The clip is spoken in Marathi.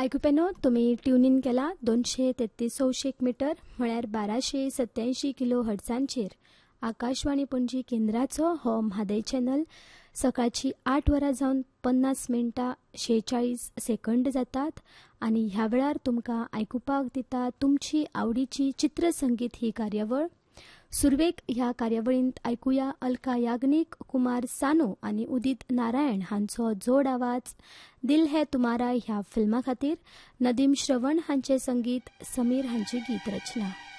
आयकुपेनो तुम्ही ट्यून इन केला 233 मीटर म्हळ्यार 1287 किलो हर्ट्झांचेर आकाशवाणी पणजी केंद्राचो हो म्हादय चॅनल सकाळची 8 वरां जावन 50 मिनटां 46 सेकंद जातात आनी ह्या वेळार तुमकां आयकुपाक दिता तुमची आवडीची चित्रसंगीत ही कार्यावळ. सुरवेक ह्या कार्यावळींत आयकुया अलका याग्निक, कुमार सानू आनी उदित नारायण हांचो जोड आवाज दिल है तुम्हारा ह्या फिल्मा खातीर. नदीम श्रवण हांचे संगीत, समीर हांची गीत रचना.